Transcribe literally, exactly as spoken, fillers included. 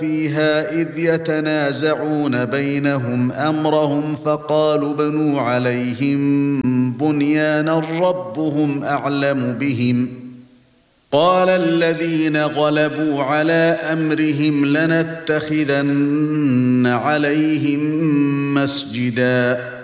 فيها إذ يتنازعون بينهم أمرهم فقالوا بنوا عليهم بنيانا ربهم أعلم بهم قال الذين غلبوا على أمرهم لنتخذن عليهم مسجدا